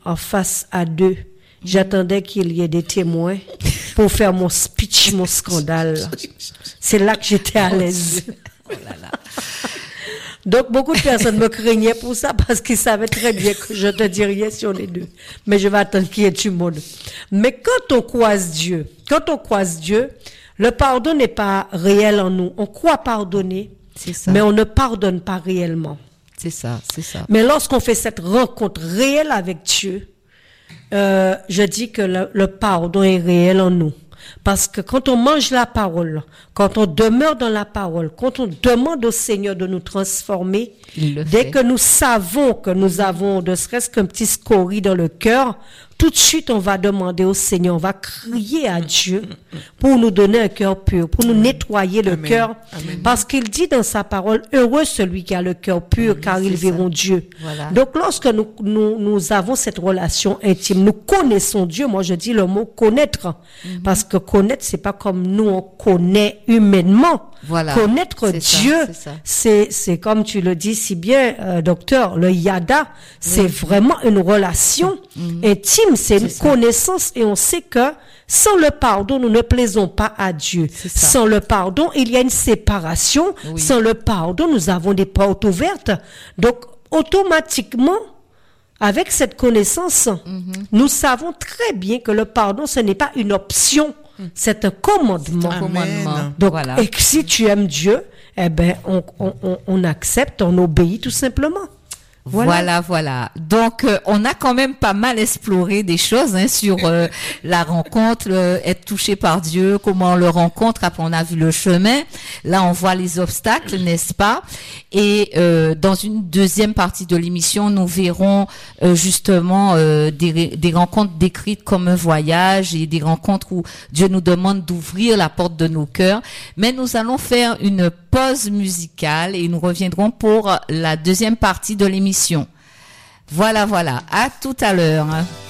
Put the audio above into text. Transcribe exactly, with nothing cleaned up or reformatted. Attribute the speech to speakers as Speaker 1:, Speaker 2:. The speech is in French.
Speaker 1: en face à deux. J'attendais qu'il y ait des témoins pour faire mon speech, mon scandale. C'est là que j'étais à l'aise.
Speaker 2: Oh là là.
Speaker 1: Donc, beaucoup de personnes me craignaient pour ça parce qu'ils savaient très bien que je te dis rien sur les deux. Mais je vais attendre qu'il y ait du monde. Mais quand on croise Dieu, quand on croise Dieu, le pardon n'est pas réel en nous. On croit pardonner,
Speaker 2: C'est ça.
Speaker 1: mais on ne pardonne pas réellement.
Speaker 2: C'est ça, c'est ça.
Speaker 1: Mais lorsqu'on fait cette rencontre réelle avec Dieu, euh, je dis que le, le pardon est réel en nous. Parce que quand on mange la parole, quand on demeure dans la parole, quand on demande au Seigneur de nous transformer,
Speaker 2: Il le
Speaker 1: dès
Speaker 2: fait.
Speaker 1: que nous savons que nous avons ne serait-ce qu'un petit scorie dans le cœur, tout de suite on va demander au Seigneur, on va crier à Dieu pour nous donner un cœur pur, pour nous nettoyer le
Speaker 3: Amen.
Speaker 1: cœur.
Speaker 3: Amen.
Speaker 1: Parce qu'il dit dans sa parole, heureux celui qui a le cœur pur, car ils
Speaker 2: c'est ça.
Speaker 1: verront Dieu.
Speaker 2: Voilà.
Speaker 1: Donc lorsque nous, nous, nous avons cette relation intime, nous connaissons Dieu, moi je dis le mot connaître,
Speaker 2: Mhm.
Speaker 1: parce que connaître, c'est pas comme nous on connaît humainement.
Speaker 2: Voilà.
Speaker 1: Connaître
Speaker 2: C'est ça,
Speaker 1: Dieu,
Speaker 2: c'est ça.
Speaker 1: c'est c'est comme tu le dis si bien, euh, docteur, le yada, c'est vraiment une relation intime, c'est une
Speaker 2: Mhm. C'est ça.
Speaker 1: connaissance, et on sait que sans le pardon, nous ne plaisons pas à Dieu.
Speaker 2: C'est ça.
Speaker 1: Sans le pardon, il y a une séparation.
Speaker 2: Oui.
Speaker 1: Sans le pardon, nous avons des portes ouvertes. Donc, automatiquement, avec cette connaissance, nous savons très bien que le pardon, ce n'est pas une option, c'est un commandement.
Speaker 3: Amen.
Speaker 2: Commandement.
Speaker 1: Donc,
Speaker 2: voilà.
Speaker 1: et que si tu aimes Dieu, eh ben, on, on, on, on accepte, on obéit tout simplement.
Speaker 2: Voilà, voilà. Donc, euh, on a quand même pas mal exploré des choses hein, sur euh, la rencontre, le- être touché par Dieu, comment on le rencontre. Après, on a vu le chemin. Là, on voit les obstacles, n'est-ce pas? Et euh, dans une deuxième partie de l'émission, nous verrons euh, justement euh, des, ré- des rencontres décrites comme un voyage et des rencontres où Dieu nous demande d'ouvrir la porte de nos cœurs. Mais nous allons faire une pause musicale et nous reviendrons pour la deuxième partie de l'émission. Voilà, voilà. À tout à l'heure.